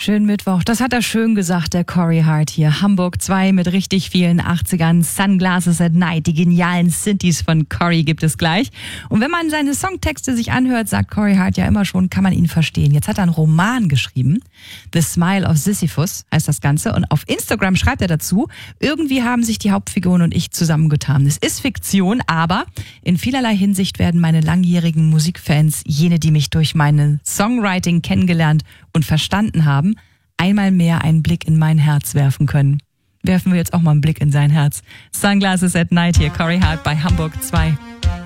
Schönen Mittwoch. Das hat er schön gesagt, der Corey Hart hier. Hamburg 2 mit richtig vielen 80ern. Sunglasses at Night. Die genialen Synthes von Corey gibt es gleich. Und wenn man seine Songtexte sich anhört, sagt Corey Hart ja immer schon, kann man ihn verstehen. Jetzt hat er einen Roman geschrieben. The Smile of Sisyphus heißt das Ganze. Und auf Instagram schreibt er dazu, irgendwie haben sich die Hauptfiguren und ich zusammengetan. Es ist Fiktion, aber in vielerlei Hinsicht werden meine langjährigen Musikfans, jene, die mich durch meine Songwriting kennengelernt und verstanden haben, einmal mehr einen Blick in mein Herz werfen können. Werfen wir jetzt auch mal einen Blick in sein Herz. Sunglasses at Night hier, Corey Hart bei Hamburg 2.